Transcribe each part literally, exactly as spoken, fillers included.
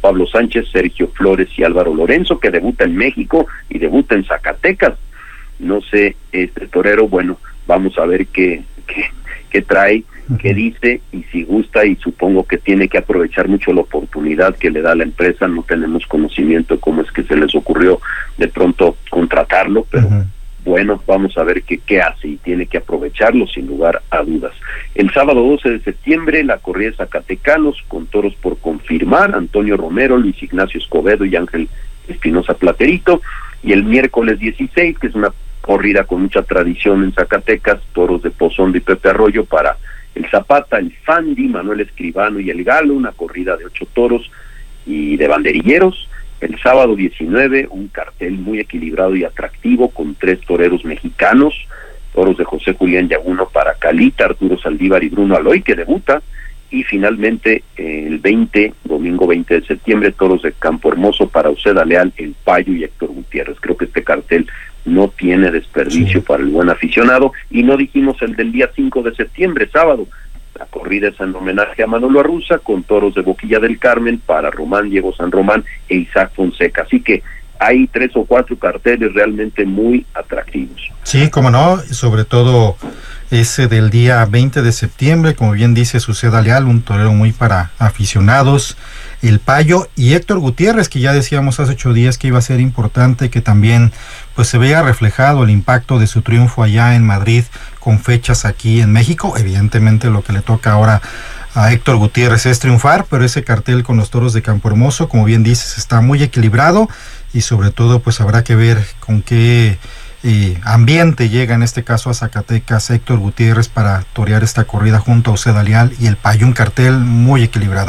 Pablo Sánchez, Sergio Flores y Álvaro Lorenzo, que debuta en México y debuta en Zacatecas. No sé, este torero, bueno, vamos a ver qué, qué, qué trae, qué dice, y si gusta, y supongo que tiene que aprovechar mucho la oportunidad que le da la empresa. No tenemos conocimiento de cómo es que se les ocurrió de pronto contratarlo, pero uh-huh. bueno, vamos a ver qué, qué hace, y tiene que aprovecharlo sin lugar a dudas. El sábado doce de septiembre, la corrida de Zacatecanos, con toros por confirmar: Antonio Romero, Luis Ignacio Escobedo y Ángel Espinosa Platerito. Y el miércoles dieciséis, que es una corrida con mucha tradición en Zacatecas, toros de Pozondo y Pepe Arroyo para el Zapata, el Fandi, Manuel Escribano y el Galo, una corrida de ocho toros y de banderilleros. El sábado diecinueve, un cartel muy equilibrado y atractivo con tres toreros mexicanos, toros de José Julián Yaguno para Calita, Arturo Saldívar y Bruno Aloy, que debuta. Y finalmente, eh, el veinte, domingo veinte de septiembre, toros de Campo Hermoso para Uceda Leal, El Payo y Héctor Gutiérrez. Creo que este cartel no tiene desperdicio sí. para el buen aficionado. Y no dijimos el del día cinco de septiembre, sábado. La corrida es en homenaje a Manolo Arruza, con toros de Boquilla del Carmen para Román, Diego San Román e Isaac Fonseca. Así que hay tres o cuatro carteles realmente muy atractivos. Sí, como no, sobre todo ese del día veinte de septiembre, como bien dice Uceda Leal, un torero muy para aficionados, El Payo y Héctor Gutiérrez, que ya decíamos hace ocho días que iba a ser importante, que también pues se veía reflejado el impacto de su triunfo allá en Madrid con fechas aquí en México. Evidentemente lo que le toca ahora a Héctor Gutiérrez es triunfar, pero ese cartel con los toros de Campo Hermoso, como bien dices, está muy equilibrado, y sobre todo pues habrá que ver con qué eh, ambiente llega en este caso a Zacatecas Héctor Gutiérrez para torear esta corrida junto a Uceda Leal y El Payo, un cartel muy equilibrado.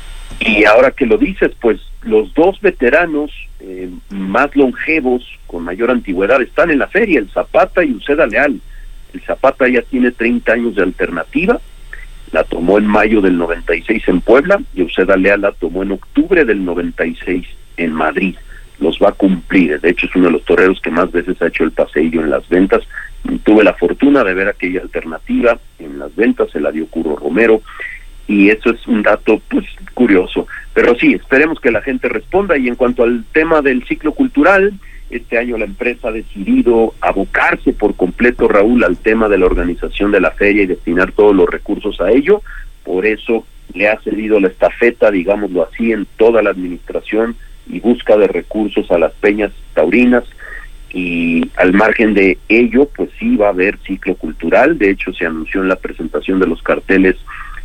Y ahora que lo dices, pues los dos veteranos eh, más longevos, con mayor antigüedad, están en la feria, el Zapata y Uceda Leal. El Zapata ya tiene treinta años de alternativa, la tomó en mayo del noventa y seis en Puebla, y Uceda Leal la tomó en octubre del noventa y seis en Madrid. Los va a cumplir, de hecho es uno de los toreros que más veces ha hecho el paseillo en las ventas. Tuve la fortuna de ver aquella alternativa en las ventas, se la dio Curro Romero, y eso es un dato pues curioso. Pero sí, esperemos que la gente responda. Y en cuanto al tema del ciclo cultural, este año la empresa ha decidido abocarse por completo, Raúl, al tema de la organización de la feria y destinar todos los recursos a ello. Por eso le ha cedido la estafeta, digámoslo así, en toda la administración y busca de recursos a las peñas taurinas. Y al margen de ello, pues sí va a haber ciclo cultural. De hecho, se anunció en la presentación de los carteles: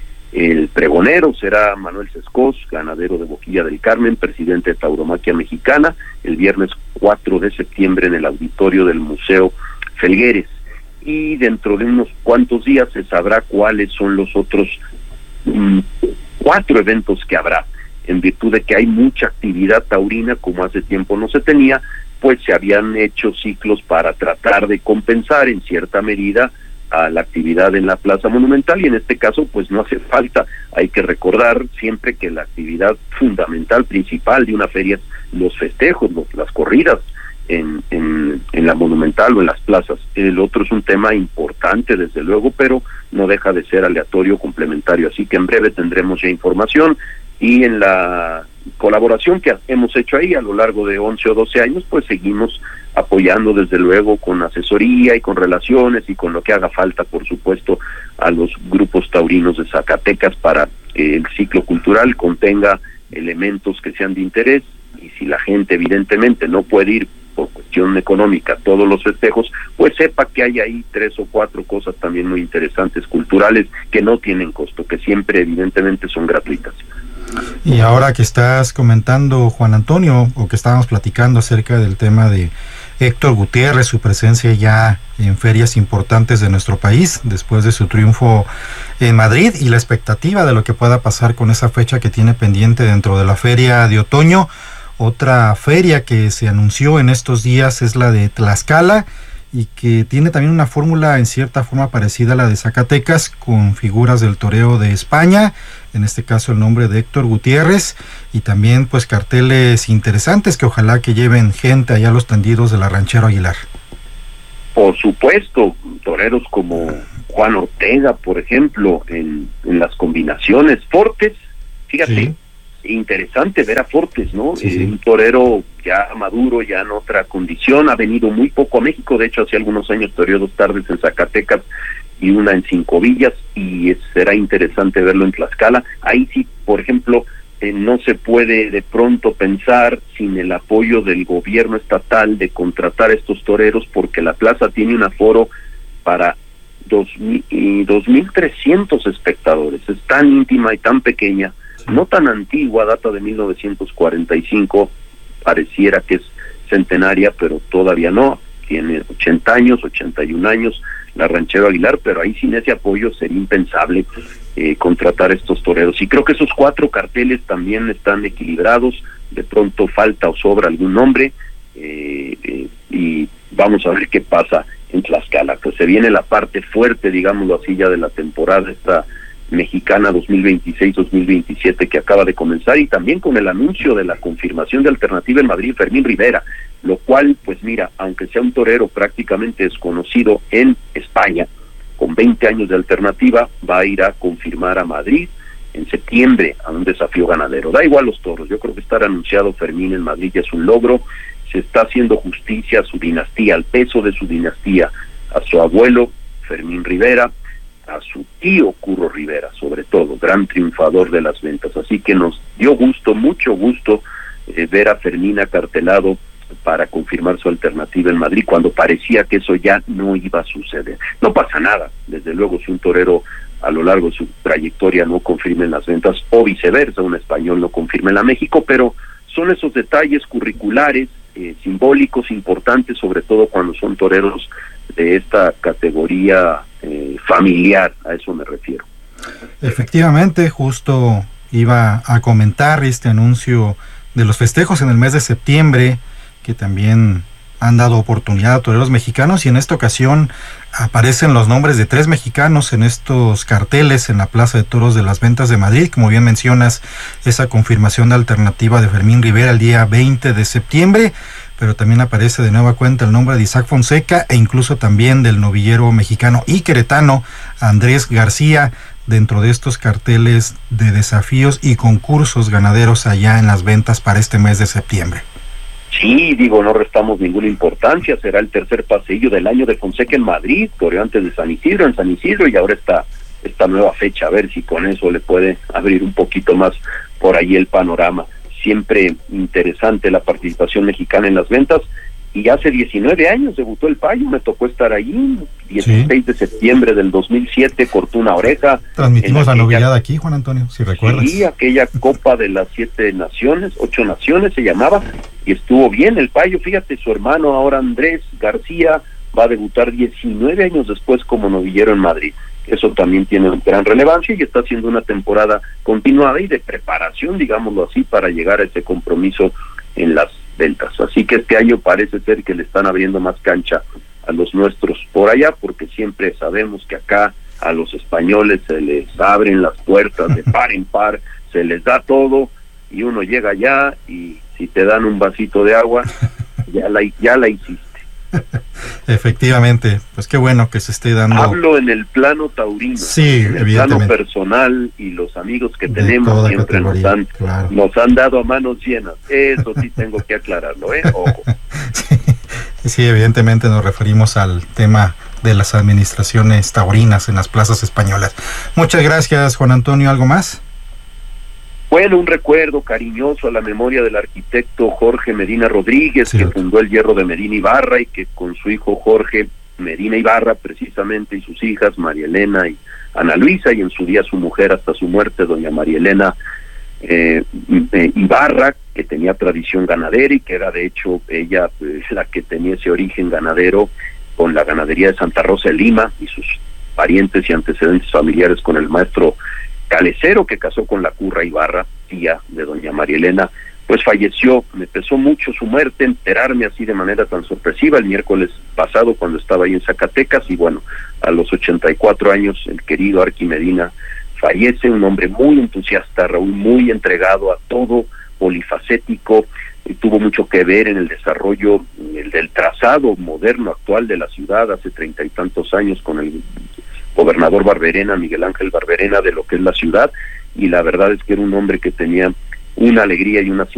el pregonero será Manuel Sescos, ganadero de Boquilla del Carmen, presidente de Tauromaquia Mexicana, el viernes cuatro de septiembre en el auditorio del Museo Felgueres. Y dentro de unos cuantos días se sabrá cuáles son los otros um, cuatro eventos que habrá, en virtud de que hay mucha actividad taurina, como hace tiempo no se tenía. Pues se habían hecho ciclos para tratar de compensar en cierta medida a la actividad en la Plaza Monumental, y en este caso pues no hace falta. Hay que recordar siempre que la actividad fundamental, principal de una feria es los festejos, los, las corridas en, en, en la Monumental o en las plazas. El otro es un tema importante desde luego, pero no deja de ser aleatorio, complementario. Así que en breve tendremos ya información, y en la colaboración que hemos hecho ahí a lo largo de once o doce años, pues seguimos apoyando desde luego con asesoría y con relaciones y con lo que haga falta, por supuesto, a los grupos taurinos de Zacatecas para que el ciclo cultural contenga elementos que sean de interés. Y si la gente evidentemente no puede ir por cuestión económica a todos los festejos, pues sepa que hay ahí tres o cuatro cosas también muy interesantes culturales que no tienen costo, que siempre evidentemente son gratuitas. Y ahora que estás comentando, Juan Antonio, o que estábamos platicando acerca del tema de Héctor Gutiérrez, su presencia ya en ferias importantes de nuestro país después de su triunfo en Madrid, y la expectativa de lo que pueda pasar con esa fecha que tiene pendiente dentro de la feria de otoño. Otra feria que se anunció en estos días es la de Tlaxcala, y que tiene también una fórmula en cierta forma parecida a la de Zacatecas, con figuras del toreo de España, en este caso el nombre de Héctor Gutiérrez, y también pues carteles interesantes que ojalá que lleven gente allá a los tendidos de la Ranchero Aguilar. Por supuesto, toreros como Juan Ortega, por ejemplo, en, en las combinaciones fortes, fíjate, sí. interesante ver a Fortes, ¿no? Sí, sí. Eh, un torero ya maduro, ya en otra condición, ha venido muy poco a México, de hecho hace algunos años toreó dos tardes en Zacatecas y una en Cinco Villas, y es, será interesante verlo en Tlaxcala. Ahí sí, por ejemplo, eh, no se puede de pronto pensar sin el apoyo del gobierno estatal de contratar a estos toreros, porque la plaza tiene un aforo para dos mil trescientos espectadores, es tan íntima y tan pequeña, no tan antigua, data de mil novecientos cuarenta y cinco, pareciera que es centenaria, pero todavía no, tiene ochenta años, ochenta y un años, la Ranchero Aguilar, pero ahí sin ese apoyo sería impensable eh, contratar a estos toreros. Y creo que esos cuatro carteles también están equilibrados, de pronto falta o sobra algún nombre, eh, eh, y vamos a ver qué pasa en Tlaxcala, pues se viene la parte fuerte, digámoslo así, ya de la temporada esta mexicana dos mil veintiséis dos mil veintisiete que acaba de comenzar, y también con el anuncio de la confirmación de Alternativa en Madrid, Fermín Rivera, lo cual, pues mira, aunque sea un torero prácticamente desconocido en España, con veinte años de Alternativa, va a ir a confirmar a Madrid en septiembre a un desafío ganadero. Da igual los toros, yo creo que estar anunciado Fermín en Madrid ya es un logro, se está haciendo justicia a su dinastía, al peso de su dinastía, a su abuelo Fermín Rivera, a su tío Curro Rivera, sobre todo, gran triunfador de las ventas. Así que nos dio gusto, mucho gusto, eh, ver a Fermín acartelado para confirmar su alternativa en Madrid, cuando parecía que eso ya no iba a suceder. No pasa nada, desde luego, si un torero a lo largo de su trayectoria no confirma en las ventas, o viceversa, un español no confirma en la México, pero son esos detalles curriculares, eh, simbólicos, importantes, sobre todo cuando son toreros de esta categoría eh, familiar, a eso me refiero. Efectivamente, justo iba a comentar este anuncio de los festejos en el mes de septiembre, que también han dado oportunidad a toreros mexicanos, y en esta ocasión aparecen los nombres de tres mexicanos en estos carteles en la Plaza de Toros de las Ventas de Madrid. Como bien mencionas, esa confirmación de alternativa de Fermín Rivera el día veinte de septiembre, pero también aparece de nueva cuenta el nombre de Isaac Fonseca, e incluso también del novillero mexicano y queretano Andrés García, dentro de estos carteles de desafíos y concursos ganaderos allá en las ventas para este mes de septiembre. Sí, digo, no restamos ninguna importancia, será el tercer paseillo del año de Fonseca en Madrid, toreó antes de San Isidro, en San Isidro, y ahora está esta nueva fecha, a ver si con eso le puede abrir un poquito más por ahí el panorama. Siempre interesante la participación mexicana en las ventas, y hace diecinueve años debutó el Payo, me tocó estar ahí, dieciséis de septiembre del dos mil siete, cortó una oreja. Transmitimos la novillada aquí, Juan Antonio, si recuerdas. Sí, aquella Copa de las Siete Naciones, Ocho Naciones se llamaba, y estuvo bien el Payo. Fíjate, su hermano ahora Andrés García va a debutar diecinueve años después como novillero en Madrid. Eso también tiene gran relevancia, y está haciendo una temporada continuada y de preparación, digámoslo así, para llegar a ese compromiso en las ventas. Así que este año parece ser que le están abriendo más cancha a los nuestros por allá, porque siempre sabemos que acá a los españoles se les abren las puertas de par en par, se les da todo, y uno llega allá y si te dan un vasito de agua, ya la, ya la hiciste. Efectivamente, pues qué bueno que se esté dando. Hablo en el plano taurino, sí, en el plano personal, y los amigos que de tenemos siempre nos han, claro. nos han dado a manos llenas. Eso sí tengo que aclararlo, ¿eh? Ojo. Sí, sí, evidentemente nos referimos al tema de las administraciones taurinas en las plazas españolas. Muchas gracias, Juan Antonio. ¿Algo más? Bueno, un recuerdo cariñoso a la memoria del arquitecto Jorge Medina Rodríguez, sí, que fundó el Hierro de Medina Ibarra, y que con su hijo Jorge Medina Ibarra, precisamente, y sus hijas María Elena y Ana Luisa, y en su día su mujer hasta su muerte, doña María Elena eh, eh, Ibarra, que tenía tradición ganadera, y que era de hecho ella eh, la que tenía ese origen ganadero con la ganadería de Santa Rosa de Lima, y sus parientes y antecedentes familiares con el maestro Calecero, que casó con la Curra Ibarra, tía de doña María Elena. Pues falleció. Me pesó mucho su muerte, enterarme así de manera tan sorpresiva el miércoles pasado cuando estaba ahí en Zacatecas, y bueno, a los ochenta y cuatro años el querido Arqui Medina fallece, un hombre muy entusiasta, Raúl, muy entregado a todo, polifacético, y tuvo mucho que ver en el desarrollo el del trazado moderno actual de la ciudad hace treinta y tantos años con el gobernador Barberena, Miguel Ángel Barberena, de lo que es la ciudad, y la verdad es que era un hombre que tenía una alegría y una